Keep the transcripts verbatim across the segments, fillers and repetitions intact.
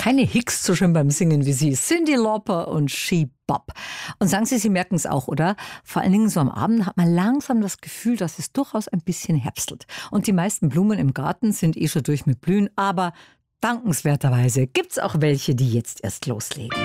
Keine Hicks so schön beim Singen wie sie. Cyndi Lauper und She Bop. Und sagen Sie, Sie merken es auch, oder? Vor allen Dingen so am Abend hat man langsam das Gefühl, dass es durchaus ein bisschen herbstelt. Und die meisten Blumen im Garten sind eh schon durch mit Blühen. Aber dankenswerterweise gibt es auch welche, die jetzt erst loslegen.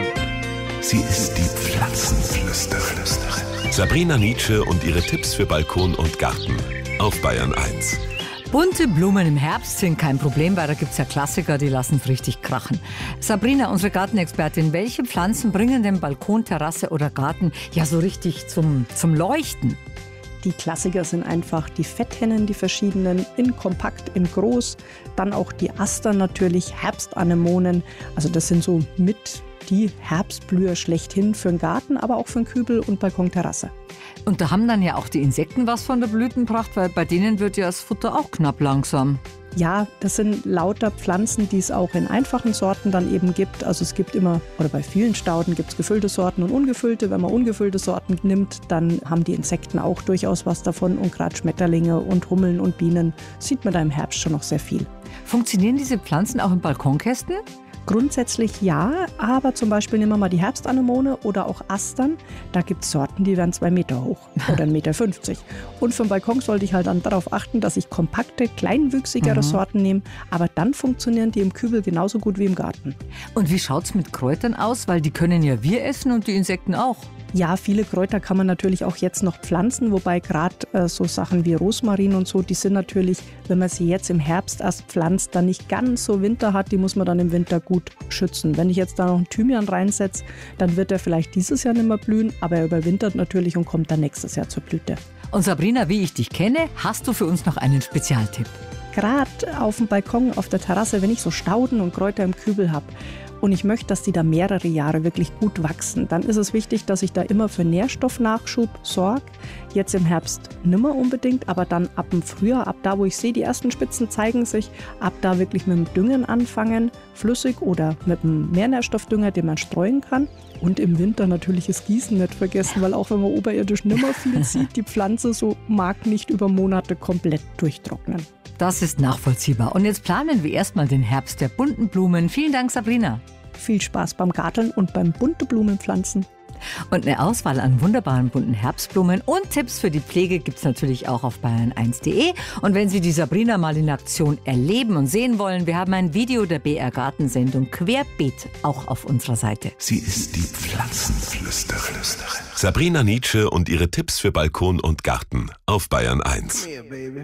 Sie ist die Pflanzenflüsterin. Sabrina Nitzsche und ihre Tipps für Balkon und Garten auf Bayern eins. Bunte Blumen im Herbst sind kein Problem, weil da gibt es ja Klassiker, die lassen es richtig krachen. Sabrina, unsere Gartenexpertin, welche Pflanzen bringen den Balkon, Terrasse oder Garten ja so richtig zum, zum Leuchten? Die Klassiker sind einfach die Fetthennen, die verschiedenen, in kompakt, in groß. Dann auch die Astern natürlich, Herbstanemonen. Also das sind so mit die Herbstblüher schlechthin für den Garten, aber auch für den Kübel und Balkonterrasse. Und da haben dann ja auch die Insekten was von der Blütenpracht, weil bei denen wird ja das Futter auch knapp langsam. Ja, das sind lauter Pflanzen, die es auch in einfachen Sorten dann eben gibt. Also es gibt immer, oder bei vielen Stauden gibt es gefüllte Sorten und ungefüllte. Wenn man ungefüllte Sorten nimmt, dann haben die Insekten auch durchaus was davon. Und gerade Schmetterlinge und Hummeln und Bienen sieht man da im Herbst schon noch sehr viel. Funktionieren diese Pflanzen auch in Balkonkästen? Grundsätzlich ja, aber zum Beispiel nehmen wir mal die Herbstanemone oder auch Astern. Da gibt es Sorten, die werden zwei Meter hoch oder ein Meter fünfzig. Und für den Balkon sollte ich halt dann darauf achten, dass ich kompakte, kleinwüchsigere mhm. Sorten nehme. Aber dann funktionieren die im Kübel genauso gut wie im Garten. Und wie schaut es mit Kräutern aus? Weil die können ja wir essen und die Insekten auch. Ja, viele Kräuter kann man natürlich auch jetzt noch pflanzen, wobei gerade äh, so Sachen wie Rosmarin und so, die sind natürlich, wenn man sie jetzt im Herbst erst pflanzt, dann nicht ganz so Winter hat, die muss man dann im Winter gut schützen. Wenn ich jetzt da noch einen Thymian reinsetze, dann wird er vielleicht dieses Jahr nicht mehr blühen, aber er überwintert natürlich und kommt dann nächstes Jahr zur Blüte. Und Sabrina, wie ich dich kenne, hast du für uns noch einen Spezialtipp? Gerade auf dem Balkon, auf der Terrasse, wenn ich so Stauden und Kräuter im Kübel habe, und ich möchte, dass die da mehrere Jahre wirklich gut wachsen, dann ist es wichtig, dass ich da immer für Nährstoffnachschub sorge. Jetzt im Herbst nimmer unbedingt, aber dann ab dem Frühjahr, ab da, wo ich sehe, die ersten Spitzen zeigen sich, ab da wirklich mit dem Düngen anfangen, flüssig oder mit einem Mehrnährstoffdünger, den man streuen kann. Und im Winter natürlich das Gießen nicht vergessen, weil auch wenn man oberirdisch nimmer viel sieht, die Pflanze so mag nicht über Monate komplett durchtrocknen. Das ist nachvollziehbar. Und jetzt planen wir erstmal den Herbst der bunten Blumen. Vielen Dank, Sabrina. Viel Spaß beim Garteln und beim bunte Blumenpflanzen. Und eine Auswahl an wunderbaren bunten Herbstblumen und Tipps für die Pflege gibt es natürlich auch auf bayern eins punkt de. Und wenn Sie die Sabrina mal in Aktion erleben und sehen wollen, wir haben ein Video der B R-Gartensendung Querbeet auch auf unserer Seite. Sie ist die Pflanzenflüsterin. Sabrina Nitzsche und ihre Tipps für Balkon und Garten auf Bayern eins. Come here, baby.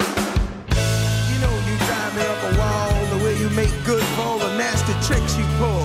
You know you drive me up a wall, the way you make good for all the nasty tricks you pull.